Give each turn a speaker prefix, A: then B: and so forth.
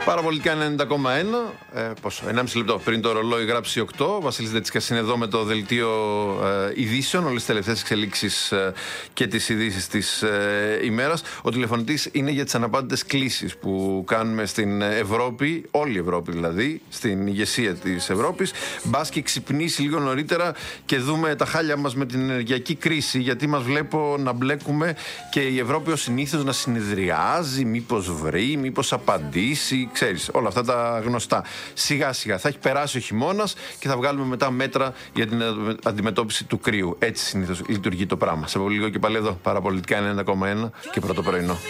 A: Παραπολιτικά 90,1. Πόσο, 1,5 λεπτό πριν το ρολόι γράψει 8. Ο Βασίλης Δέτσικας είναι εδώ με το δελτίο ειδήσεων, όλες τις τελευταίες εξελίξεις και τις ειδήσεις της ημέρας. Ο τηλεφωνητής είναι για τις αναπάντητες κλήσεις που κάνουμε στην Ευρώπη, όλη η Ευρώπη δηλαδή, στην ηγεσία της Ευρώπης. Μπας και ξυπνήσει λίγο νωρίτερα και δούμε τα χάλια μας με την ενεργειακή κρίση, γιατί μας βλέπω να μπλέκουμε και η Ευρώπη ως συνήθως να συνεδριάζει, μήπως βρει, μήπως απαντήσει. Ξέρεις, όλα αυτά τα γνωστά. Σιγά σιγά θα έχει περάσει ο χειμώνας και θα βγάλουμε μετά μέτρα για την αντιμετώπιση του κρύου. Έτσι συνήθως λειτουργεί το πράγμα. Σε πολύ λίγο και πάλι εδώ, Παραπολιτικά 90,1 και πρώτο πρωινό.